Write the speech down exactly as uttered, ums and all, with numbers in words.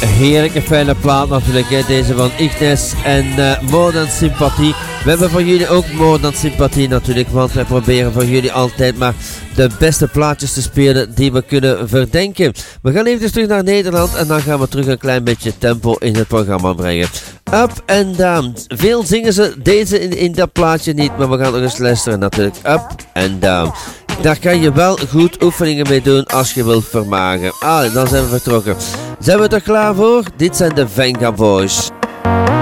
Heerlijke fijne plaat natuurlijk, hè? Deze van Ignis en uh, More Than Sympathie. We hebben voor jullie ook More Than Sympathie natuurlijk, want wij proberen voor jullie altijd maar de beste plaatjes te spelen die we kunnen verdenken. We gaan even terug naar Nederland en dan gaan we terug een klein beetje tempo in het programma brengen. Up and Down. Veel zingen ze deze in, in dat plaatje niet, maar we gaan nog eens luisteren natuurlijk. Up and Down. Daar kan je wel goed oefeningen mee doen als je wilt vermagen. Ah, dan zijn we vertrokken. Zijn we er klaar voor? Dit zijn de Venga Boys.